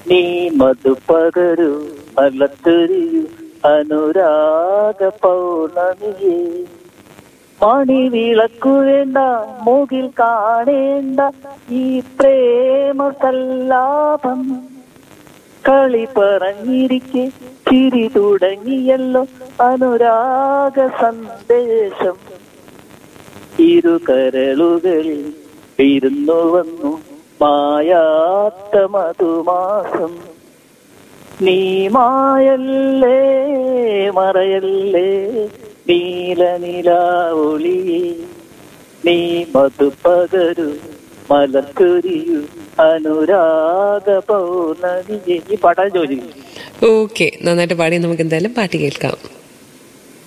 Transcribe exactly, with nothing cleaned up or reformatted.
നീ മധുപകരു മലത്തൊരിയു അനുരാഗ പൗർണമിയേ. മണി വിളക്കു വേണ്ട മുകിൽ കാണേണ്ട ഈ പ്രേമ സല്ലാപം. കളി പറഞ്ഞിരിക്കെ ചിരി തുടങ്ങിയല്ലോ അനുരാഗ സന്ദേശം. ഇരുകരളുകളിൽ വിരുന്നു വന്നു മായാത്ത മധുമാസം. നീ മായല്ലേ മറയല്ലേ നീല നിലാവൊളിയേ. നീ മധുപകരു മലക്കുരിയു അനുരാഗ പൗർണമിയേ. ഈ പാട്ടാ ചോദിക്കും. ഓക്കെ, നന്നായിട്ട് പാടി. നമുക്ക് എന്തായാലും പാട്ട് കേൾക്കാം.